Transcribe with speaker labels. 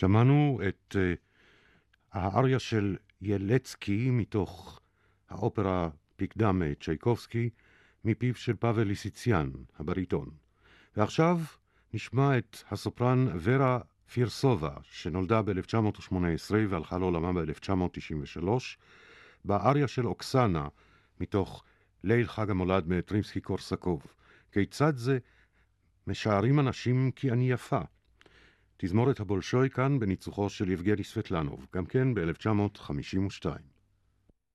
Speaker 1: שמענו את האריה של ילצקי מתוך האופרה פיקדם צ'ייקובסקי מפיו של פאבל ליסיציאן, הבריטון. ועכשיו נשמע את הסופרן ורה פירסובה, שנולדה ב-1918 והלכה לעולמה ב-1993, באריה של אוקסנה מתוך ליל חג המולד מטרימסקי קורסקוב. כיצד זה משערים אנשים כי אני יפה? תזמורת הבולשוי כאן בניצוחו של יבגני סבטלנוב, גם כן ב-1952.